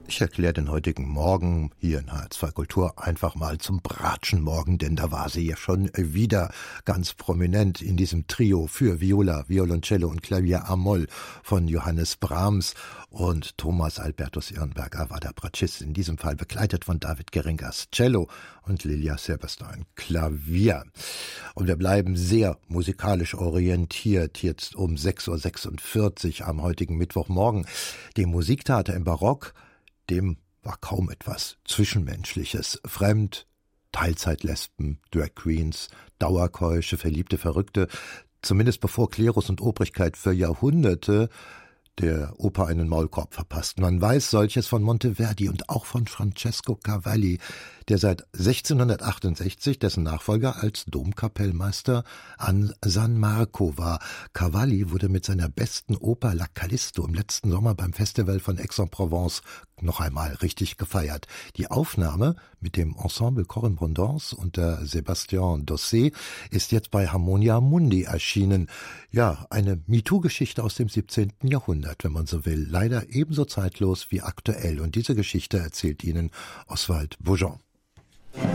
Ich erkläre den heutigen Morgen hier in H2 Kultur einfach mal zum Bratschenmorgen, denn da war sie ja schon wieder ganz prominent in diesem Trio für Viola, Violoncello und Klavier a-Moll von Johannes Brahms, und Thomas Albertus Ehrenberger war der Bratschist, in diesem Fall begleitet von David Geringas Cello und Lilia Silberstein Klavier. Und wir bleiben sehr musikalisch orientiert, jetzt um 6:46 Uhr am heutigen Mittwochmorgen. Dem Musiktheater im Barock, dem war kaum etwas Zwischenmenschliches. Fremd, Teilzeitlesben, Drag Queens, Dauerkeusche, verliebte Verrückte, zumindest bevor Klerus und Obrigkeit für Jahrhunderte der Oper einen Maulkorb verpassten. Man weiß solches von Monteverdi und auch von Francesco Cavalli, der seit 1668 dessen Nachfolger als Domkapellmeister an San Marco war. Cavalli wurde mit seiner besten Oper La Callisto im letzten Sommer beim Festival von Aix-en-Provence noch einmal richtig gefeiert. Die Aufnahme mit dem Ensemble Correspondance unter Sébastien Dossé ist jetzt bei Harmonia Mundi erschienen. Ja, eine MeToo-Geschichte aus dem 17. Jahrhundert, wenn man so will. Leider ebenso zeitlos wie aktuell. Und diese Geschichte erzählt Ihnen Oswald Beaujean.